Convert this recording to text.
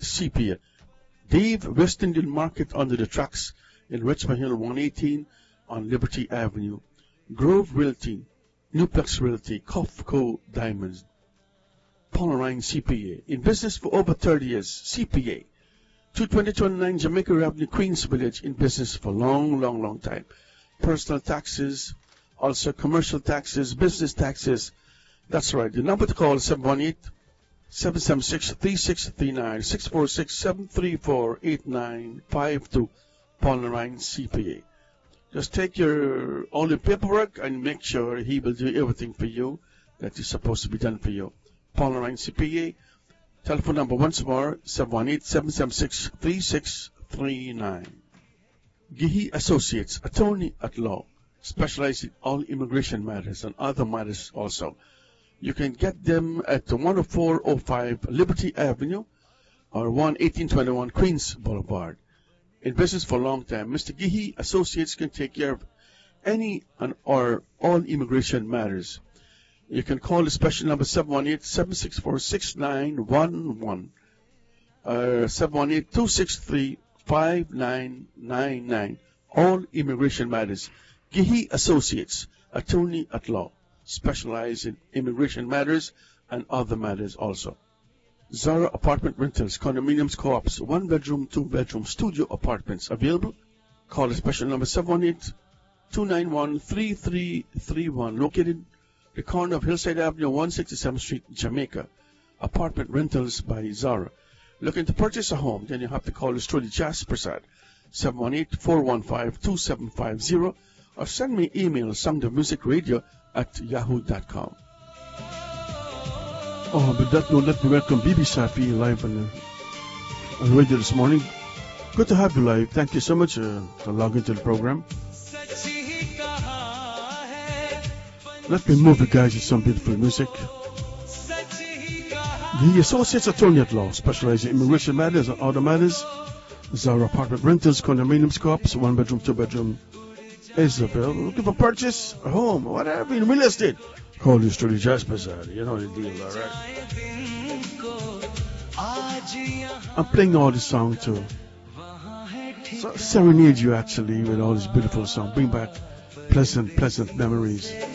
CPA. Dave West Indian Market under the tracks in Richmond Hill 118 on Liberty Avenue. Grove Realty, Nuplex Realty, Kofco Diamonds. Paul Ryan CPA. In business for over 30 years. CPA. 22029 Jamaica Avenue, Queens Village. In business for long time. Personal taxes, also commercial taxes, business taxes. That's right. The number to call is 718-776-3639, 646-734-8952. Paul Ryan CPA. Just take all your paperwork and make sure he will do everything for you that is supposed to be done for you. Paul Ryan CPA. Telephone number once more, 718-776-3639. Gihi Associates, attorney at law, specialize in all immigration matters and other matters also. You can get them at 10405 Liberty Avenue or 1821 Queens Boulevard. In business for a long time, Mr. Gihi Associates can take care of any or all immigration matters. You can call the special number 718-764-6911 or 718-263-5999. All immigration matters. Gihi Associates, attorney at law, specialize in immigration matters and other matters also. Zara Apartment Rentals, Condominiums, Co-ops, 1-bedroom, 2-bedroom, studio apartments available. Call the special number 718-291-3331, located the corner of Hillside Avenue, 167th Street, Jamaica. Apartment Rentals by Zara. Looking to purchase a home, then you have to call the studio Jas Prasad, 718-415-2750, or send me email soundofmusicradio@yahoo.com. Oh, but that note, let me welcome Bibi Safi live on radio this morning. Good to have you live. Thank you so much for logging into the program. Let me move you guys with some beautiful music. The Associates Attorney at Law, specializing in immigration matters and other matters. Zara Apartment Rentals, Condominiums, Co-ops, 1-bedroom, 2-bedroom, is available. Looking for purchase, a home, whatever, in real estate. Call your studio Jas Prasad. You know the deal, alright? I'm playing all this song to serenade you actually with all this beautiful song. Bring back pleasant memories.